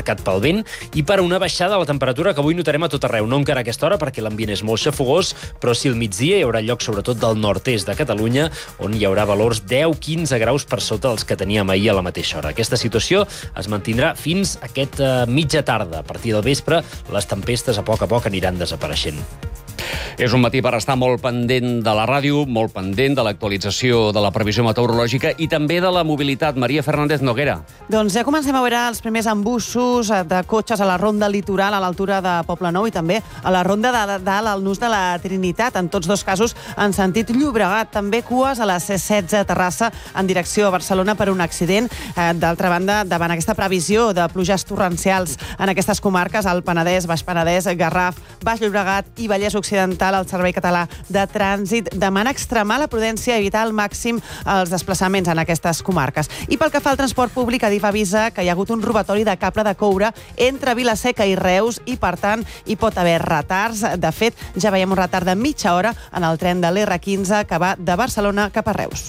marcat pel vent i per una baixada de la temperatura que avui notarem a tot arreu. No encara a aquesta hora, perquè l'ambient és molt xafogós, però sí al migdia hi haurà lloc sobretot del nord-est de Catalunya, on hi haurà valors 10-15 graus per sota dels que teníem ahir a la mateixa hora. Aquesta situació es mantindrà fins a aquesta mitja tarda. A partir del vespre, les tempestes a poc aniran desapareixent. És un matí per estar molt pendent de la ràdio, molt pendent de l'actualització de la previsió meteorològica i també de la mobilitat. Maria Fernández Noguera. Doncs ja comencem a veure els primers embussos de cotxes a la ronda litoral a l'altura de Poblenou i també a la ronda de dalt al nus de la Trinitat. En tots dos casos en sentit Llobregat. També cues a la C16 Terrassa en direcció a Barcelona per un accident. D'altra banda, davant aquesta previsió de pluges torrencials en aquestes comarques, al Penedès, Baix Penedès, Garraf, Baix Llobregat i Vallès Occidental, el Servei Català de Trànsit demana extremar la prudència i evitar al màxim els desplaçaments en aquestes comarques. I pel que fa al transport públic, Adif avisa que hi ha hagut un robatori de cable de coure entre Vila-seca i Reus i, per tant, hi pot haver retards. De fet, ja veiem un retard de mitja hora en el tren de l'R15 que va de Barcelona cap a Reus.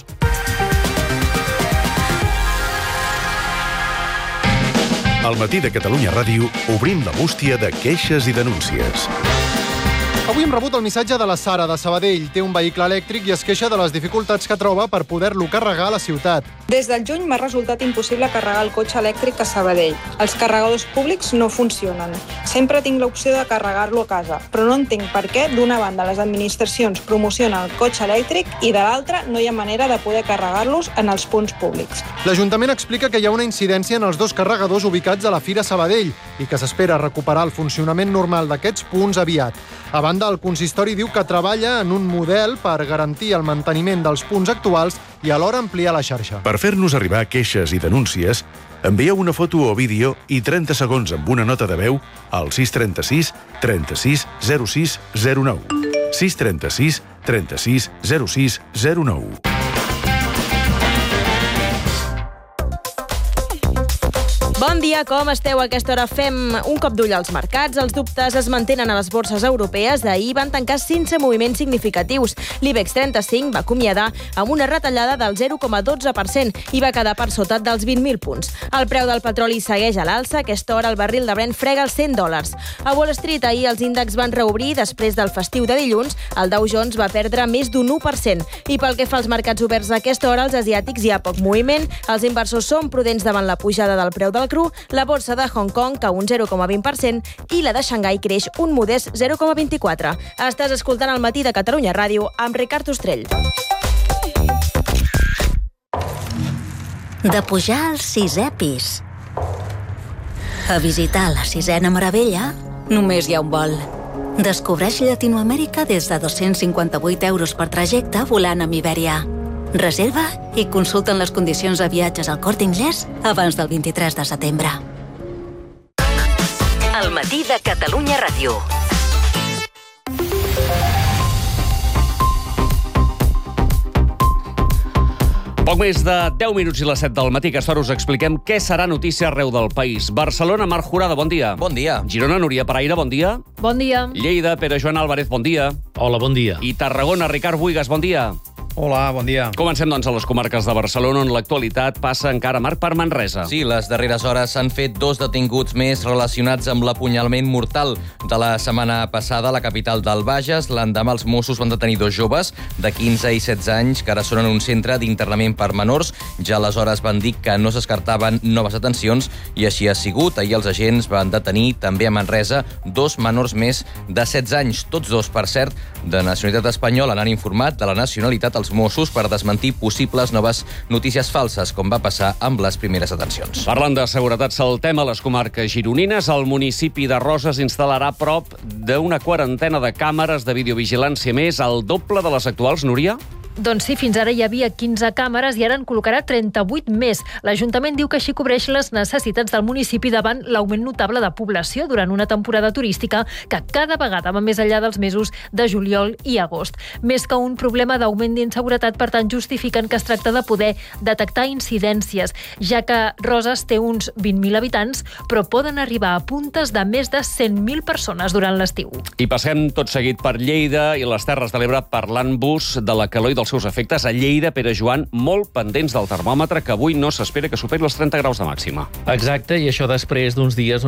Al matí de Catalunya Ràdio obrim la bústia de queixes i denúncies. Avui hem rebut el missatge de la Sara, de Sabadell. Té un vehicle elèctric i es queixa de les dificultats que troba per poder-lo carregar a la ciutat. Des del juny m'ha resultat impossible carregar el cotxe elèctric a Sabadell. Els carregadors públics no funcionen. Sempre tinc l'opció de carregar-lo a casa, però no entenc per què d'una banda les administracions promocionen el cotxe elèctric i de l'altra no hi ha manera de poder carregar-los en els punts públics. L'Ajuntament explica que hi ha una incidència en els dos carregadors ubicats a la Fira Sabadell i que s'espera recuperar el funcionament normal d'aquests punts aviat. A banda, el consistori diu que treballa en un model per garantir el manteniment dels punts actuals i alhora ampliar la xarxa. Per fer-nos arribar queixes i denúncies, envieu una foto o vídeo i 30 segons amb una nota de veu al 636 36 06 09. 636 36 06 09. Bon dia, com esteu? A aquesta hora fem un cop d'ull als mercats. Els dubtes es mantenen a les borses europees. Ahir van tancar sense moviments significatius. L'IBEX 35 va acomiadar amb una retallada del 0,12% i va quedar per sota dels 20.000 punts. El preu del petroli segueix a l'alça. A aquesta hora el barril de Brent frega els $100. A Wall Street ahir els índexs van reobrir després del festiu de dilluns. El Dow Jones va perdre més d'un 1%. I pel que fa als mercats oberts a aquesta hora, als asiàtics hi ha poc moviment. Els inversors són prudents davant la pujada del preu del cru. La borsa de Hong Kong cau un 0,20% i la de Xangai creix un modest 0,24%. Estàs escoltant El matí de Catalunya Ràdio amb Ricard Ostrell. De pujar al 6è pis a visitar la 6ena meravella, només hi ha un vol. Descobreix Llatinoamèrica des de 258 € per trajecte volant amb Iberia. Reserva i consulten les condicions de viatges al Corte Inglés abans del 23 de setembre. El matí de Catalunya Ràdio. Poc més de 10 minuts i les 7 del matí. Aquesta hora us expliquem què serà notícia arreu del país. Barcelona, Marc Jurada, bon dia. Bon dia. Girona, Núria Paraire, bon dia. Bon dia. Lleida, Pere Joan Álvarez, bon dia. Hola, bon dia. I Tarragona, Ricard Buigas, bon dia. Hola, bon dia. Comencem, doncs, a les comarques de Barcelona, on l'actualitat passa encara, Marc, per Manresa. Sí, les darreres hores s'han fet 2 detinguts més relacionats amb l'apunyalment mortal de la setmana passada a la capital del Bages. L'endemà els Mossos van detenir 2 joves de 15 i 16 anys que ara són en un centre d'internament per menors. Ja aleshores van dir que no s'escartaven noves detencions i així ha sigut. Ahir els agents van detenir també a Manresa 2 menors més de 16 anys. Tots 2, per cert, de nacionalitat espanyola. Han informat de la nacionalitat als Mossos per desmentir possibles noves notícies falses, com va passar amb les primeres detencions. Parlant de seguretat, saltem a les comarques gironines. El municipi de Roses instal·larà prop d'una quarantena de càmeres de videovigilància més, el doble de les actuals, Núria? Doncs sí, fins ara hi havia 15 càmeres i ara en col·locarà 38 més. L'Ajuntament diu que així cobreix les necessitats del municipi davant l'augment notable de població durant una temporada turística que cada vegada va més enllà dels mesos de juliol i agost. Més que un problema d'augment d'inseguretat, per tant, justifiquen que es tracta de poder detectar incidències, ja que Roses té uns 20.000 habitants, però poden arribar a puntes de més de 100.000 persones durant l'estiu. I passem tot seguit per Lleida i les Terres de l'Ebre parlant-vos de la calor i dels seus efectes. A Lleida, Pere Joan, molt pendents del termòmetre, que avui no s'espera que superi els 30 graus de màxima. Exacte, i això després d'uns dies